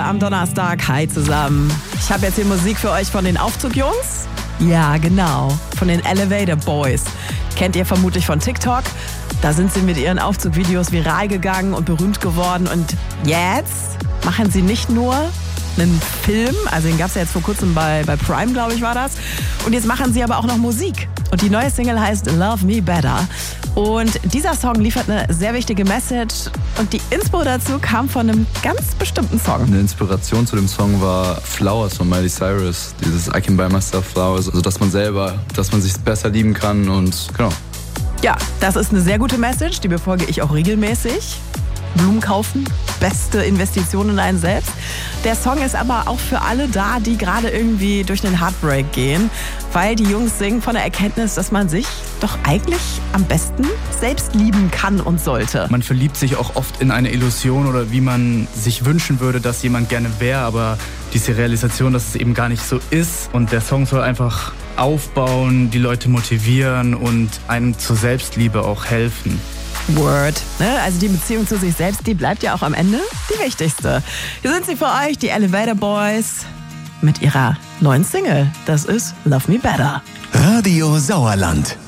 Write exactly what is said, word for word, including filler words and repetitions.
am Donnerstag. Hi zusammen. Ich habe jetzt hier Musik für euch von den Aufzugjungs. Ja, genau. Von den Elevator Boys. Kennt ihr vermutlich von TikTok. Da sind sie mit ihren Aufzugvideos viral gegangen und berühmt geworden. Und jetzt machen sie nicht nur einen Film, also den gab es ja jetzt vor kurzem bei, bei Prime, glaube ich, war das. Und jetzt machen sie aber auch noch Musik. Und die neue Single heißt Love Me Better. Und dieser Song liefert eine sehr wichtige Message. Und die Inspo dazu kam von einem ganz bestimmten Song. Eine Inspiration zu dem Song war Flowers von Miley Cyrus. Dieses I can buy myself flowers. Also dass man selber, dass man sich besser lieben kann und genau. Ja, das ist eine sehr gute Message. Die befolge ich auch regelmäßig. Blumen kaufen, beste Investition in einen selbst. Der Song ist aber auch für alle da, die gerade irgendwie durch einen Heartbreak gehen, weil die Jungs singen von der Erkenntnis, dass man sich doch eigentlich am besten selbst lieben kann und sollte. Man verliebt sich auch oft in eine Illusion oder wie man sich wünschen würde, dass jemand gerne wäre, aber diese Realisation, dass es eben gar nicht so ist. Und der Song soll einfach aufbauen, die Leute motivieren und einem zur Selbstliebe auch helfen. Word. Ne? Also die Beziehung zu sich selbst, die bleibt ja auch am Ende die wichtigste. Hier sind sie für euch, die Elevator Boys, mit ihrer neuen Single. Das ist Love Me Better. Radio Sauerland.